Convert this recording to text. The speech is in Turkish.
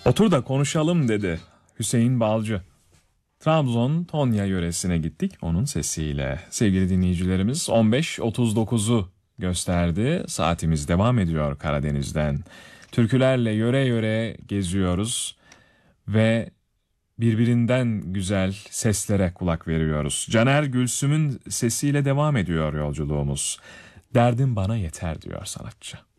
Otur da konuşalım dedi Hüseyin Balcı. Trabzon Tonya yöresine gittik onun sesiyle. Sevgili dinleyicilerimiz 15.39'u gösterdi. Saatimiz devam ediyor Karadeniz'den. Türkülerle yöre yöre geziyoruz ve birbirinden güzel seslere kulak veriyoruz. Caner Gülsüm'ün sesiyle devam ediyor yolculuğumuz. Derdim bana yeter diyor sanatçı.